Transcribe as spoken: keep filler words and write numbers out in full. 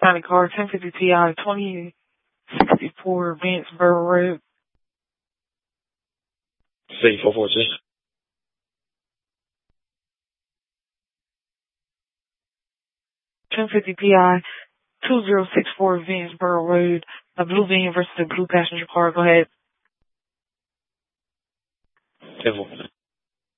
county car, ten fifty P I, twenty sixty-four Vanceboro Road. C four four two. ten fifty P I, two zero six four Vanceboro Road. A blue van versus a blue passenger car. Go ahead. ten four.